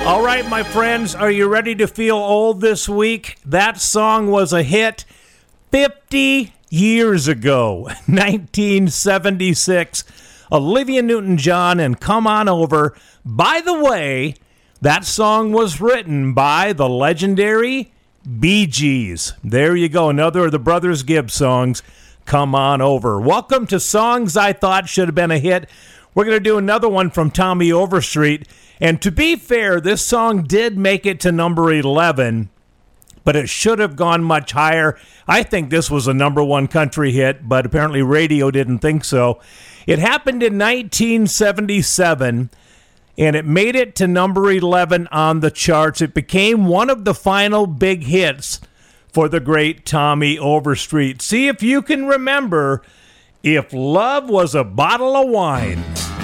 All right, my friends, are you ready to feel old this week? That song was a hit 50 years ago, 1976. Olivia Newton-John and Come On Over. By the way, that song was written by the legendary Bee Gees. There you go, another of the Brothers Gibb songs, Come On Over. Welcome to Songs I Thought Should Have Been a Hit. We're going to do another one from Tommy Overstreet. And to be fair, this song did make it to number 11, but it should have gone much higher. I think this was a number one country hit, but apparently radio didn't think so. It happened in 1977, and it made it to number 11 on the charts. It became one of the final big hits for the great Tommy Overstreet. See if you can remember If Love Was a Bottle of Wine.